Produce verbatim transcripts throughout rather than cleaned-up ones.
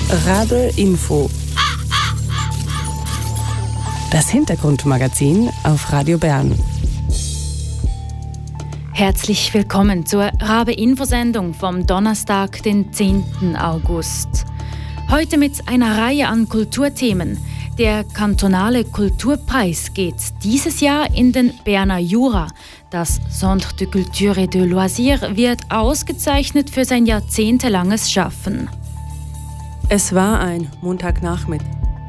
Rabe Info. Das Hintergrundmagazin auf Radio Bern. Herzlich willkommen zur Rabe-Info-Sendung vom Donnerstag, den zehnten August. Heute mit einer Reihe an Kulturthemen. Der kantonale Kulturpreis geht dieses Jahr in den Berner Jura. Das Centre de Culture et de Loisirs wird ausgezeichnet für sein jahrzehntelanges Schaffen. Es war ein Montagnachmittag.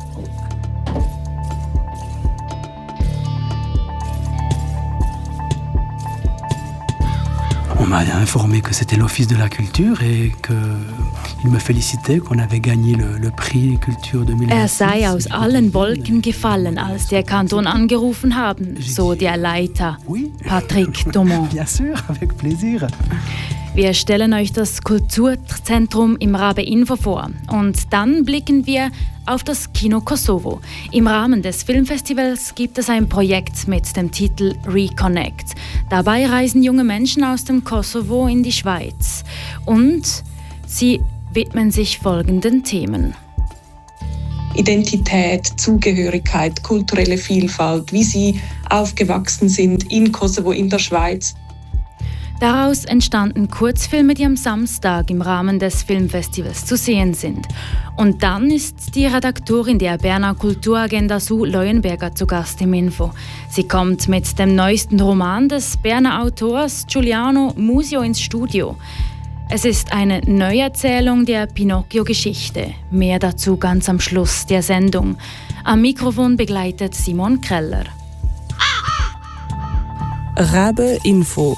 On m'a informé que c'était l'Office de la Culture et qu'il me félicitait qu'on avait gagné le, le Prix Culture zweitausendfünfzehn. Er sei aus allen Wolken gefallen, als der Kanton angerufen haben, so der Leiter, Patrick Dumont. Bien sûr, avec plaisir. Wir stellen euch das Kulturzentrum im Rabe Info vor und dann blicken wir auf das Kino Kosovo. Im Rahmen des Filmfestivals gibt es ein Projekt mit dem Titel Reconnect. Dabei reisen junge Menschen aus dem Kosovo in die Schweiz und sie widmen sich folgenden Themen: Identität, Zugehörigkeit, kulturelle Vielfalt, wie sie aufgewachsen sind in Kosovo, in der Schweiz. Daraus entstanden Kurzfilme, die am Samstag im Rahmen des Filmfestivals zu sehen sind. Und dann ist die Redaktorin der Berner Kulturagenda Sue Leuenberger zu Gast im Info. Sie kommt mit dem neuesten Roman des Berner Autors Giuliano Musio ins Studio. Es ist eine Neuerzählung der Pinocchio-Geschichte. Mehr dazu ganz am Schluss der Sendung. Am Mikrofon begleitet Simon Keller. Rabe Info.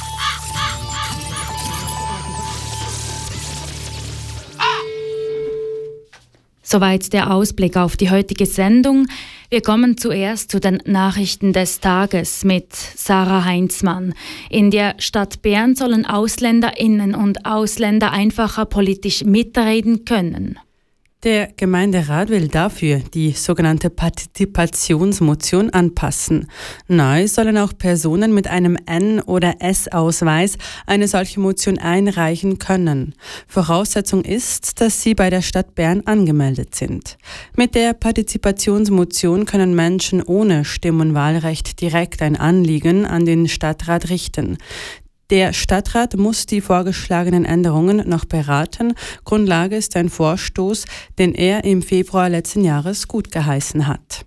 Soweit der Ausblick auf die heutige Sendung. Wir kommen zuerst zu den Nachrichten des Tages mit Sarah Heinzmann. In der Stadt Bern sollen AusländerInnen und Ausländer einfacher politisch mitreden können. Der Gemeinderat will dafür die sogenannte Partizipationsmotion anpassen. Neu sollen auch Personen mit einem N- oder S-Ausweis eine solche Motion einreichen können. Voraussetzung ist, dass sie bei der Stadt Bern angemeldet sind. Mit der Partizipationsmotion können Menschen ohne Stimm- und Wahlrecht direkt ein Anliegen an den Stadtrat richten. Der Stadtrat muss die vorgeschlagenen Änderungen noch beraten. Grundlage ist ein Vorstoß, den er im Februar letzten Jahres gutgeheißen hat.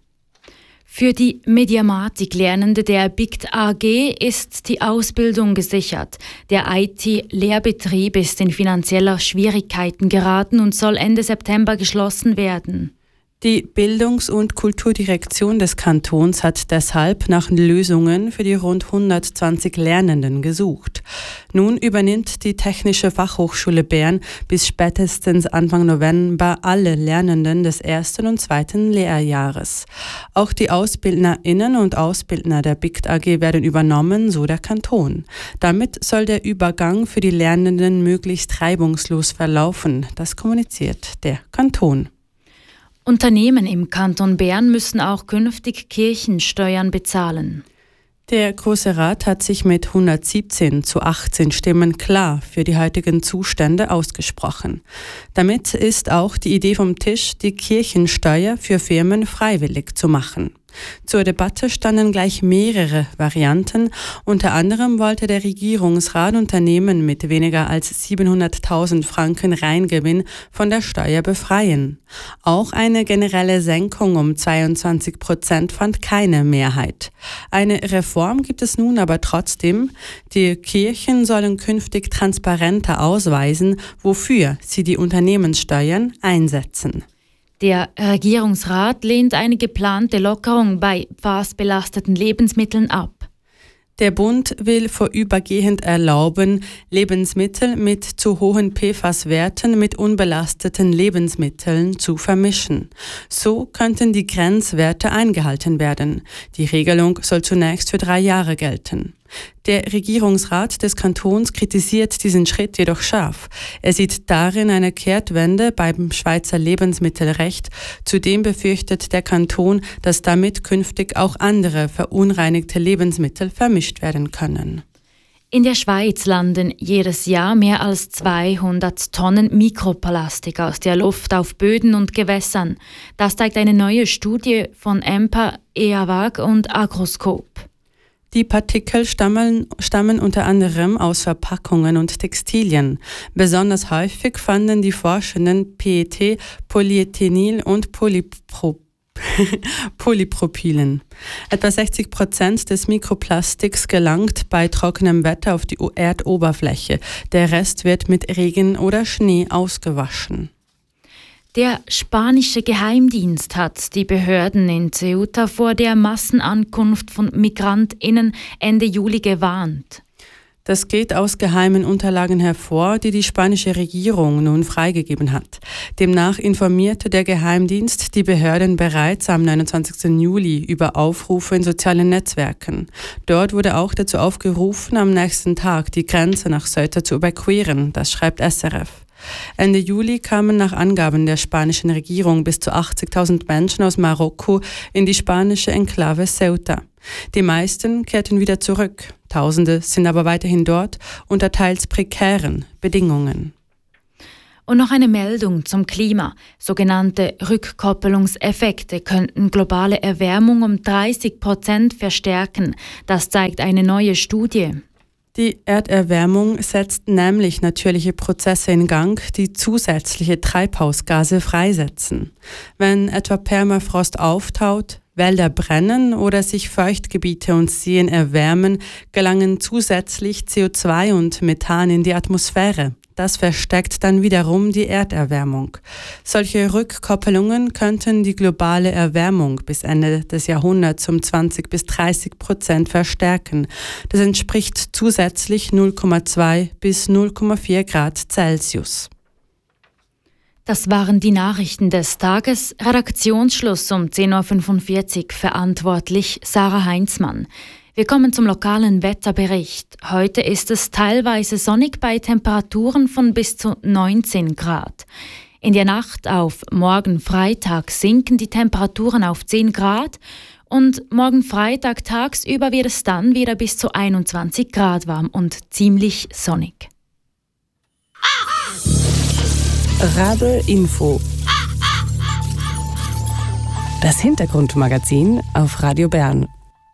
Für die Mediamatik-Lernende der B I C T A G ist die Ausbildung gesichert. Der I T-Lehrbetrieb ist in finanzielle Schwierigkeiten geraten und soll Ende September geschlossen werden. Die Bildungs- und Kulturdirektion des Kantons hat deshalb nach Lösungen für die rund hundertzwanzig Lernenden gesucht. Nun übernimmt die Technische Fachhochschule Bern bis spätestens Anfang November alle Lernenden des ersten und zweiten Lehrjahres. Auch die AusbildnerInnen und Ausbildner der B I C T A G werden übernommen, so der Kanton. Damit soll der Übergang für die Lernenden möglichst reibungslos verlaufen. Das kommuniziert der Kanton. Unternehmen im Kanton Bern müssen auch künftig Kirchensteuern bezahlen. Der Große Rat hat sich mit hundertsiebzehn zu achtzehn Stimmen klar für die heutigen Zustände ausgesprochen. Damit ist auch die Idee vom Tisch, die Kirchensteuer für Firmen freiwillig zu machen. Zur Debatte standen gleich mehrere Varianten. Unter anderem wollte der Regierungsrat Unternehmen mit weniger als siebenhunderttausend Franken Reingewinn von der Steuer befreien. Auch eine generelle Senkung um zweiundzwanzig Prozent fand keine Mehrheit. Eine Reform gibt es nun aber trotzdem. Die Kirchen sollen künftig transparenter ausweisen, wofür sie die Unternehmenssteuern einsetzen. Der Regierungsrat lehnt eine geplante Lockerung bei pfadbelasteten Lebensmitteln ab. Der Bund will vorübergehend erlauben, Lebensmittel mit zu hohen P F A S-Werten mit unbelasteten Lebensmitteln zu vermischen. So könnten die Grenzwerte eingehalten werden. Die Regelung soll zunächst für drei Jahre gelten. Der Regierungsrat des Kantons kritisiert diesen Schritt jedoch scharf. Er sieht darin eine Kehrtwende beim Schweizer Lebensmittelrecht. Zudem befürchtet der Kanton, dass damit künftig auch andere verunreinigte Lebensmittel vermischt werden können. In der Schweiz landen jedes Jahr mehr als zweihundert Tonnen Mikroplastik aus der Luft auf Böden und Gewässern. Das zeigt eine neue Studie von E M P A, E A W A G und Agroscope. Die Partikel stammen, stammen unter anderem aus Verpackungen und Textilien. Besonders häufig fanden die Forschenden P E T, Polyethylenil und Polypropylen. Polypropylen. Etwa sechzig Prozent des Mikroplastiks gelangt bei trockenem Wetter auf die Erdoberfläche. Der Rest wird mit Regen oder Schnee ausgewaschen. Der spanische Geheimdienst hat die Behörden in Ceuta vor der Massenankunft von MigrantInnen Ende Juli gewarnt. Das geht aus geheimen Unterlagen hervor, die die spanische Regierung nun freigegeben hat. Demnach informierte der Geheimdienst die Behörden bereits am neunundzwanzigsten Juli über Aufrufe in sozialen Netzwerken. Dort wurde auch dazu aufgerufen, am nächsten Tag die Grenze nach Ceuta zu überqueren, das schreibt S R F. Ende Juli kamen nach Angaben der spanischen Regierung bis zu achtzigtausend Menschen aus Marokko in die spanische Enklave Ceuta. Die meisten kehrten wieder zurück. Tausende sind aber weiterhin dort unter teils prekären Bedingungen. Und noch eine Meldung zum Klima. Sogenannte Rückkoppelungseffekte könnten globale Erwärmung um dreißig Prozent verstärken. Das zeigt eine neue Studie. Die Erderwärmung setzt nämlich natürliche Prozesse in Gang, die zusätzliche Treibhausgase freisetzen. Wenn etwa Permafrost auftaut, Wälder brennen oder sich Feuchtgebiete und Seen erwärmen, gelangen zusätzlich C O zwei und Methan in die Atmosphäre. Das verstärkt dann wiederum die Erderwärmung. Solche Rückkoppelungen könnten die globale Erwärmung bis Ende des Jahrhunderts um zwanzig bis dreißig Prozent verstärken. Das entspricht zusätzlich null Komma zwei bis null Komma vier Grad Celsius. Das waren die Nachrichten des Tages. Redaktionsschluss um zehn Uhr fünfundvierzig. Verantwortlich Sarah Heinzmann. Wir kommen zum lokalen Wetterbericht. Heute ist es teilweise sonnig bei Temperaturen von bis zu neunzehn Grad. In der Nacht auf morgen Freitag sinken die Temperaturen auf zehn Grad und morgen Freitag tagsüber wird es dann wieder bis zu einundzwanzig Grad warm und ziemlich sonnig. Radio Info. Das Hintergrundmagazin auf Radio Bern.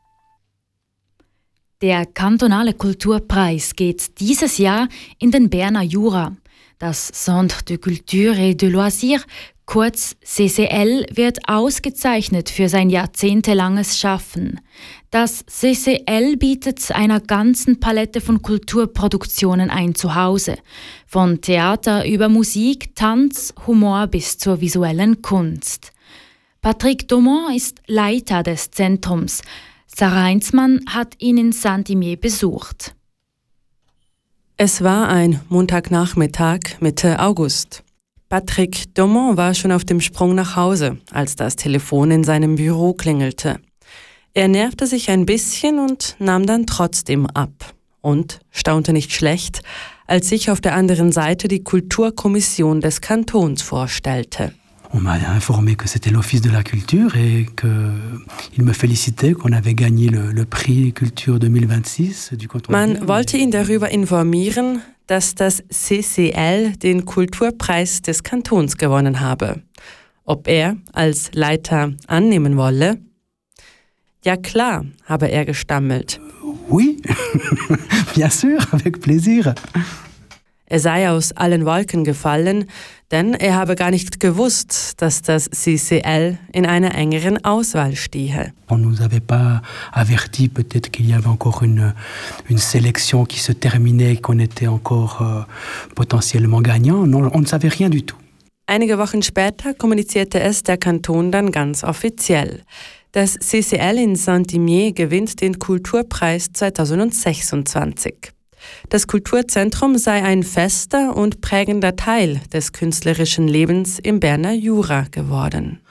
Der kantonale Kulturpreis geht dieses Jahr in den Berner Jura. Das Centre de Culture et de Loisirs, kurz C C L, wird ausgezeichnet für sein jahrzehntelanges Schaffen. Das C C L bietet einer ganzen Palette von Kulturproduktionen ein Zuhause. Von Theater über Musik, Tanz, Humor bis zur visuellen Kunst. Patrick Daumont ist Leiter des Zentrums. Sarah Heinzmann hat ihn in Saint-Imier besucht. Es war ein Montagnachmittag Mitte August. Patrick Daumont war schon auf dem Sprung nach Hause, als das Telefon in seinem Büro klingelte. Er nervte sich ein bisschen und nahm dann trotzdem ab. Und staunte nicht schlecht, als sich auf der anderen Seite die Kulturkommission des Kantons vorstellte. On m'a informé que c'était l'Office de la Culture et qu'il me félicitait qu'on avait gagné le, le prix Culture zweitausendsechsundzwanzig du Canton. Man wollte ihn darüber informieren, dass das C C L den Kulturpreis des Kantons gewonnen habe. Ob er als Leiter annehmen wolle? Ja klar, habe er gestammelt. Oui, bien sûr, avec plaisir. Er sei aus allen Wolken gefallen, denn er habe gar nicht gewusst, dass das C C L in einer engeren Auswahl stehe. On nous avait pas averti peut-être qu'il y avait encore une, une sélection qui se terminait, qu'on était encore euh, potentiellement gagnant. Non, on ne savait rien du tout. Einige Wochen später kommunizierte es der Kanton dann ganz offiziell. Das C C L in Saint-Imier gewinnt den Kulturpreis zweitausendsechsundzwanzig. Das Kulturzentrum sei ein fester und prägender Teil des künstlerischen Lebens im Berner Jura geworden.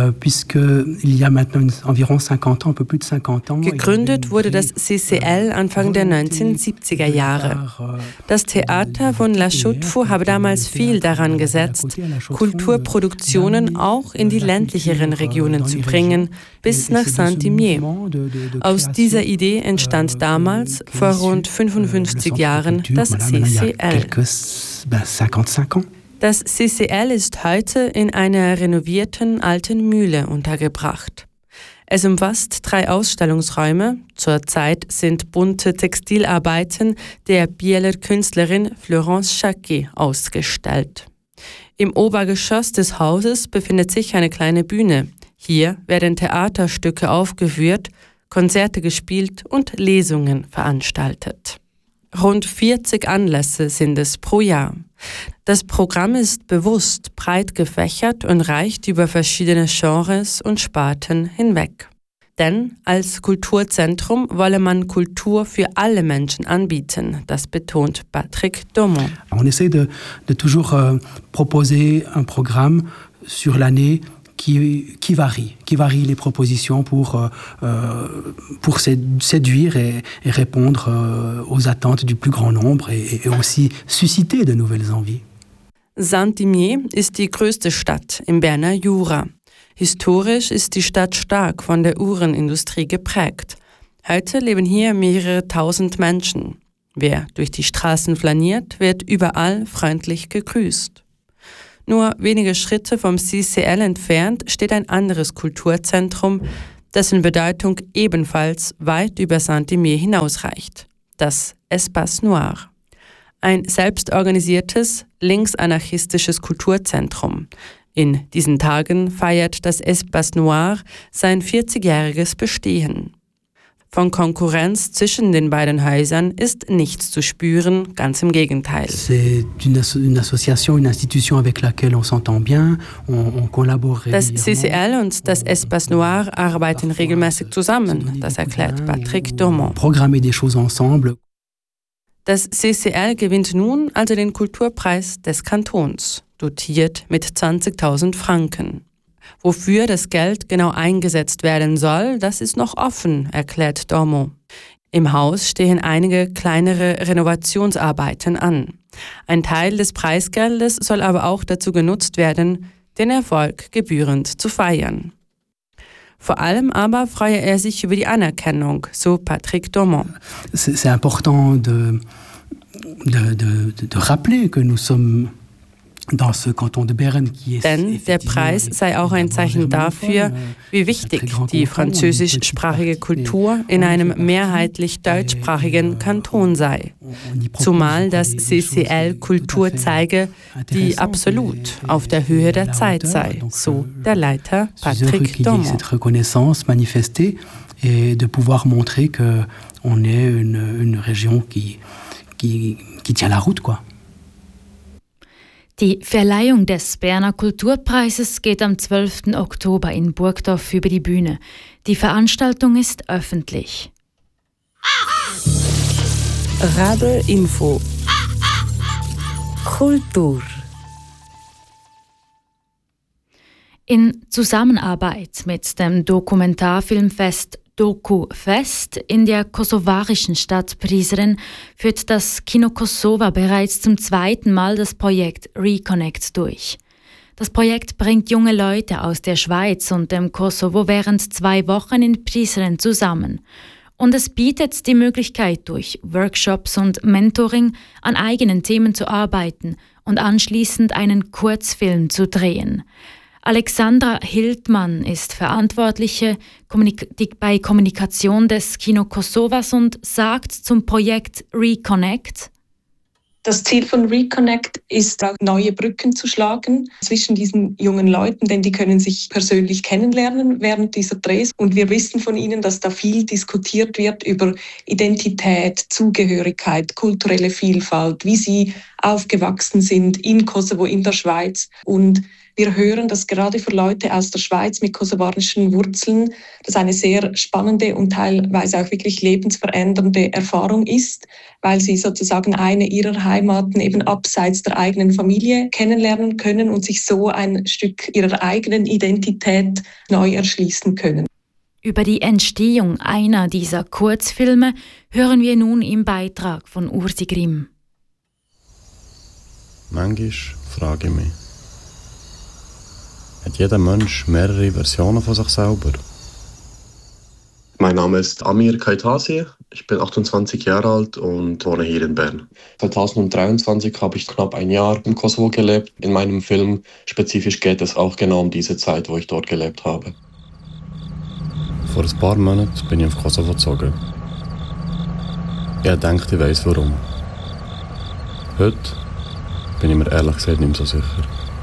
Gegründet wurde das C C L Anfang der neunzehnhundertsiebziger Jahre. Das Theater von La Chaux-de-Fonds habe damals viel daran gesetzt, Kulturproduktionen auch in die ländlicheren Regionen zu bringen, bis nach Saint-Imier. Aus dieser Idee entstand damals, vor rund fünfundfünfzig Jahren, das C C L. Das C C L ist heute in einer renovierten alten Mühle untergebracht. Es umfasst drei Ausstellungsräume. Zurzeit sind bunte Textilarbeiten der Bieler Künstlerin Florence Jacquet ausgestellt. Im Obergeschoss des Hauses befindet sich eine kleine Bühne. Hier werden Theaterstücke aufgeführt, Konzerte gespielt und Lesungen veranstaltet. Rund vierzig Anlässe sind es pro Jahr. Das Programm ist bewusst breit gefächert und reicht über verschiedene Genres und Sparten hinweg. Denn als Kulturzentrum wolle man Kultur für alle Menschen anbieten, das betont Patrick Daumont. On essaie de, de toujours euh, proposer un programme sur l'année Qui, qui varie, qui varie les propositions pour, euh, pour séduire et, et répondre euh, aux attentes du plus grand nombre et, et aussi susciter de nouvelles envies. Saint-Imier ist die größte Stadt im Berner Jura. Historisch ist die Stadt stark von der Uhrenindustrie geprägt. Heute leben hier mehrere tausend Menschen. Wer durch die Straßen flaniert, wird überall freundlich gegrüßt. Nur wenige Schritte vom C C L entfernt steht ein anderes Kulturzentrum, dessen Bedeutung ebenfalls weit über Saint-Imier hinausreicht, das Espace Noir. Ein selbstorganisiertes, linksanarchistisches Kulturzentrum. In diesen Tagen feiert das Espace Noir sein vierzigjähriges Bestehen. Von Konkurrenz zwischen den beiden Häusern ist nichts zu spüren, ganz im Gegenteil. C'est une, une association, une institution avec laquelle on s'entend bien, on, on collabore. Das C C L und das Espace Noir arbeiten regelmäßig zusammen, das erklärt Patrick Daumont. Programmer des choses ensemble. Das C C L gewinnt nun also den Kulturpreis des Kantons, dotiert mit zwanzigtausend Franken. Wofür das Geld genau eingesetzt werden soll, das ist noch offen, erklärt Daumont. Im Haus stehen einige kleinere Renovationsarbeiten an. Ein Teil des Preisgeldes soll aber auch dazu genutzt werden, den Erfolg gebührend zu feiern. Vor allem aber freue er sich über die Anerkennung, so Patrick Daumont. C'est, c'est important de, de, de, de rappeler que nous sommes Denn der Preis sei auch ein Zeichen dafür, wie wichtig die französischsprachige Kultur in einem mehrheitlich deutschsprachigen Kanton sei. Zumal das C C L Kultur zeige, die absolut auf der Höhe der Zeit sei, so der Leiter Patrick Daumont. Et de pouvoir montrer qu'on est une, une région qui, qui, qui tient la route, quoi. Die Verleihung des Berner Kulturpreises geht am zwölften Oktober in Burgdorf über die Bühne. Die Veranstaltung ist öffentlich. Radio Info Kultur. In Zusammenarbeit mit dem Dokumentarfilmfest Doku-Fest in der kosovarischen Stadt Prizren führt das Kino Kosova bereits zum zweiten Mal das Projekt Reconnect durch. Das Projekt bringt junge Leute aus der Schweiz und dem Kosovo während zwei Wochen in Prizren zusammen. Und es bietet die Möglichkeit, durch Workshops und Mentoring an eigenen Themen zu arbeiten und anschließend einen Kurzfilm zu drehen. Alexandra Hildmann ist Verantwortliche bei Kommunikation des Kino Kosovas und sagt zum Projekt Reconnect: Das Ziel von Reconnect ist, neue Brücken zu schlagen zwischen diesen jungen Leuten, denn die können sich persönlich kennenlernen während dieser Drehs. Und wir wissen von ihnen, dass da viel diskutiert wird über Identität, Zugehörigkeit, kulturelle Vielfalt, wie sie aufgewachsen sind in Kosovo, in der Schweiz. Und wir hören, dass gerade für Leute aus der Schweiz mit kosovarischen Wurzeln das eine sehr spannende und teilweise auch wirklich lebensverändernde Erfahrung ist, weil sie sozusagen eine ihrer Heimaten eben abseits der eigenen Familie kennenlernen können und sich so ein Stück ihrer eigenen Identität neu erschließen können. Über die Entstehung einer dieser Kurzfilme hören wir nun im Beitrag von Ursi Grimm. Manchmal frage ich mich, hat jeder Mensch mehrere Versionen von sich selber? Mein Name ist Amir Kaitasi, ich bin achtundzwanzig Jahre alt und wohne hier in Bern. zweitausenddreiundzwanzig habe ich knapp ein Jahr im Kosovo gelebt. In meinem Film spezifisch geht es auch genau um diese Zeit, wo ich dort gelebt habe. Vor ein paar Monaten bin ich auf Kosovo gezogen. Ich denke, ich weiss warum. Heute bin ich mir ehrlich gesagt nicht mehr so sicher.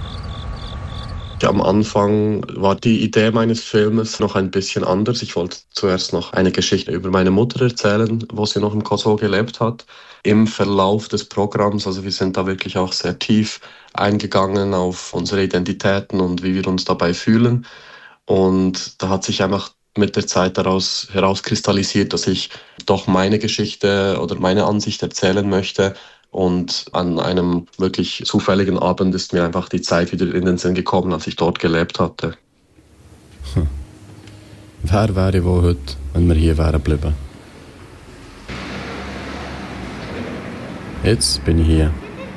Am Anfang war die Idee meines Filmes noch ein bisschen anders. Ich wollte zuerst noch eine Geschichte über meine Mutter erzählen, wo sie noch im Kosovo gelebt hat. Im Verlauf des Programms, also wir sind da wirklich auch sehr tief eingegangen auf unsere Identitäten und wie wir uns dabei fühlen. Und da hat sich einfach mit der Zeit daraus herauskristallisiert, dass ich doch meine Geschichte oder meine Ansicht erzählen möchte. Und an einem wirklich zufälligen Abend ist mir einfach die Zeit wieder in den Sinn gekommen, als ich dort gelebt hatte. Hm. Wer wäre ich wohl heute, wenn wir hier wären geblieben? Jetzt bin ich hier.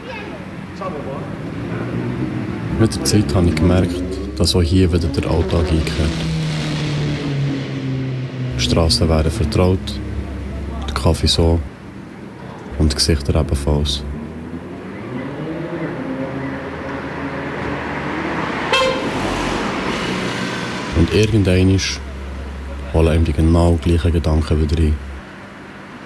Mit der Zeit habe ich gemerkt, dass auch hier wieder der Alltag einkehrt. Die Strassen wären vertraut, der Kaffee so. Und die Gesichter ebenfalls. Und irgendwann holen ihm die genau gleichen Gedanken wieder ein.